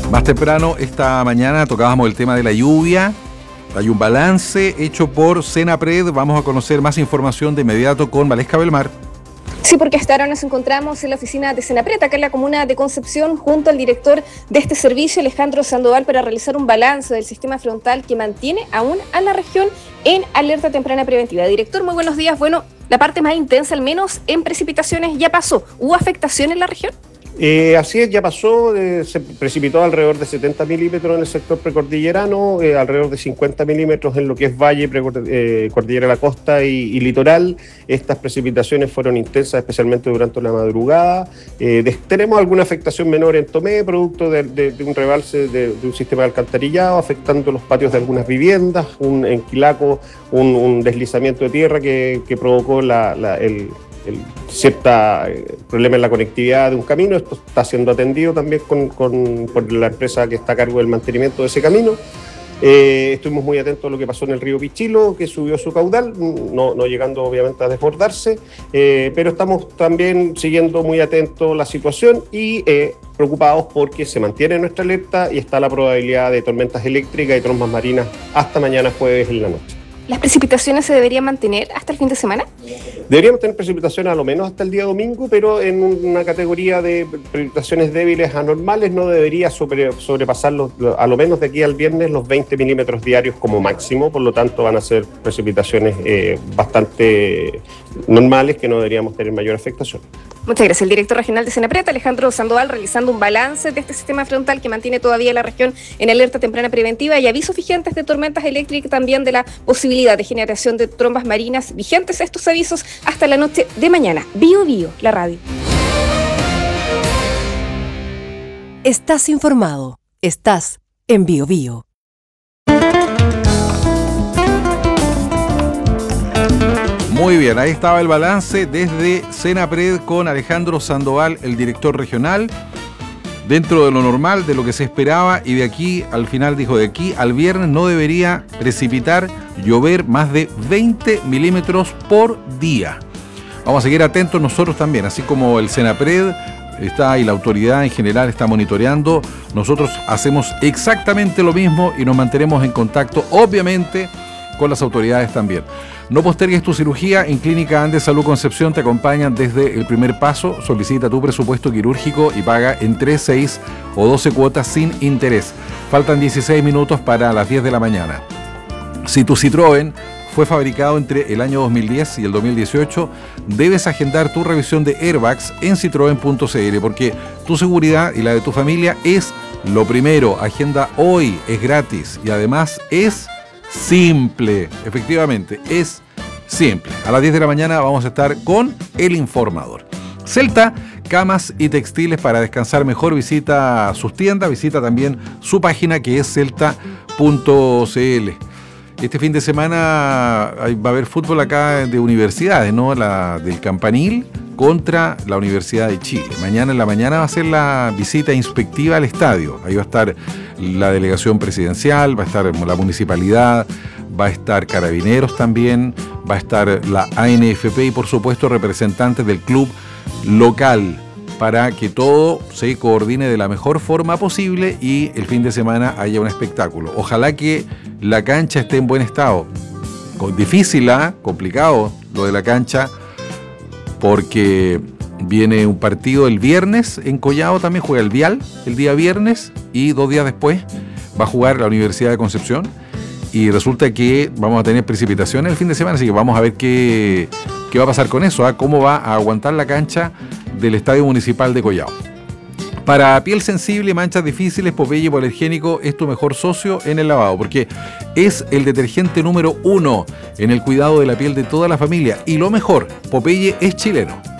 Más temprano esta mañana tocábamos el tema de la lluvia. Hay un balance hecho por Senapred. Vamos a conocer más información de inmediato con Valesca Belmar. Sí, porque hasta ahora nos encontramos en la oficina de Senapred, acá en la comuna de Concepción, junto al director de este servicio, Alejandro Sandoval, para realizar un balance del sistema frontal que mantiene aún a la región en alerta temprana preventiva. Director, muy buenos días. Bueno, la parte más intensa, al menos en precipitaciones, ya pasó. ¿Hubo afectación en la región? Así es, ya pasó, se precipitó alrededor de 70 milímetros en el sector precordillerano, alrededor de 50 milímetros en lo que es valle, cordillera de la costa y litoral. Estas precipitaciones fueron intensas, especialmente durante la madrugada. Tenemos alguna afectación menor en Tomé, producto de un rebalse de un sistema de alcantarillado, afectando los patios de algunas viviendas, en Quilaco un deslizamiento de tierra que provocó el cierto problema en la conectividad de un camino. Esto está siendo atendido también por la empresa que está a cargo del mantenimiento de ese camino. Estuvimos muy atentos a lo que pasó en el río Pichilo, que subió su caudal, no llegando obviamente a desbordarse, pero estamos también siguiendo muy atentos la situación y preocupados porque se mantiene nuestra alerta y está la probabilidad de tormentas eléctricas y trombas marinas hasta mañana jueves en la noche. ¿Las precipitaciones se deberían mantener hasta el fin de semana? Deberíamos tener precipitaciones a lo menos hasta el día domingo, pero en una categoría de precipitaciones débiles a normales. No debería sobrepasar a lo menos de aquí al viernes los 20 milímetros diarios como máximo. Por lo tanto, van a ser precipitaciones bastante normales que no deberíamos tener mayor afectación. Muchas gracias. El director regional de Senapred, Alejandro Sandoval, realizando un balance de este sistema frontal que mantiene todavía la región en alerta temprana preventiva y avisos vigentes de tormentas eléctricas, también de la posibilidad de generación de trombas marinas. Vigentes estos avisos hasta la noche de mañana. Bio Bio, la radio. Estás informado. Estás en Bio Bio. Muy bien, ahí estaba el balance desde Senapred con Alejandro Sandoval, el director regional, dentro de lo normal, de lo que se esperaba, y de aquí al final dijo, de aquí al viernes no debería precipitar, llover más de 20 milímetros por día. Vamos a seguir atentos nosotros también, así como el Senapred está y la autoridad en general está monitoreando, nosotros hacemos exactamente lo mismo y nos mantenemos en contacto, obviamente, con las autoridades también. No postergues tu cirugía. En Clínica Andes Salud Concepción te acompañan desde el primer paso. Solicita tu presupuesto quirúrgico y paga en 3, 6 o 12 cuotas sin interés. Faltan 16 minutos para las 10 de la mañana. Si tu Citroën fue fabricado entre el año 2010 y el 2018, debes agendar tu revisión de airbags en citroen.cl, porque tu seguridad y la de tu familia es lo primero. Agenda hoy, es gratis y además es simple. Efectivamente, es simple. A las 10 de la mañana vamos a estar con El Informador. Celta, camas y textiles para descansar mejor. Visita sus tiendas, visita también su página que es celta.cl. Este fin de semana va a haber fútbol acá de universidades, ¿no? La del Campanil contra la Universidad de Chile. Mañana en la mañana va a ser la visita inspectiva al estadio. Ahí va a estar la delegación presidencial, va a estar la municipalidad, va a estar Carabineros también, va a estar la ANFP y por supuesto representantes del club local para que todo se coordine de la mejor forma posible y el fin de semana haya un espectáculo. Ojalá que la cancha esté en buen estado. Difícil, complicado lo de la cancha, porque viene un partido el viernes en Collao, también juega el Vial el día viernes y 2 días después va a jugar la Universidad de Concepción y resulta que vamos a tener precipitaciones el fin de semana, así que vamos a ver qué va a pasar con eso, cómo va a aguantar la cancha del Estadio Municipal de Collao. Para piel sensible y manchas difíciles, Popeye Hipoalergénico es tu mejor socio en el lavado, porque es el detergente número 1 en el cuidado de la piel de toda la familia. Y lo mejor, Popeye es chileno.